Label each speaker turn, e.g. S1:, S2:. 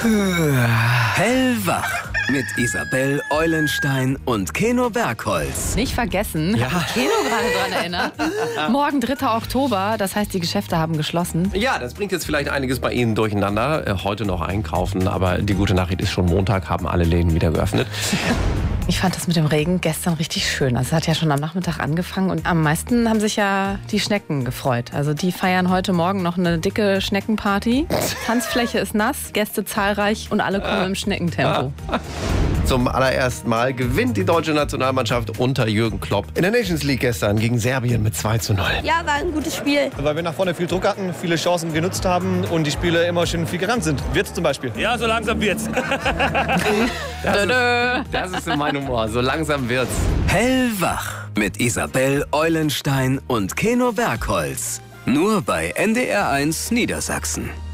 S1: Hellwach mit Isabel Eulenstein und Keno Bergholz.
S2: Nicht vergessen, ja. Keno gerade dran erinnert. Morgen 3. Oktober, das heißt, die Geschäfte haben geschlossen.
S3: Ja, das bringt jetzt vielleicht einiges bei Ihnen durcheinander. Heute noch einkaufen, aber die gute Nachricht ist schon Montag, haben alle Läden wieder geöffnet.
S2: Ich fand das mit dem Regen gestern richtig schön. Also es hat ja schon am Nachmittag angefangen und am meisten haben sich ja die Schnecken gefreut. Also die feiern heute Morgen noch eine dicke Schneckenparty. Tanzfläche ist nass, Gäste zahlreich und alle kommen im Schneckentempo.
S3: Zum allerersten Mal gewinnt die deutsche Nationalmannschaft unter Jürgen Klopp in der Nations League gestern gegen Serbien mit 2:0.
S4: Ja, war ein gutes Spiel.
S5: Weil wir nach vorne viel Druck hatten, viele Chancen genutzt haben und die Spieler immer schön viel gerannt sind. Wirtz zum Beispiel.
S6: Ja, so langsam wird's.
S3: Das ist mein Humor. So langsam wird's.
S1: Hellwach mit Isabel Eulenstein und Keno Bergholz. Nur bei NDR1 Niedersachsen.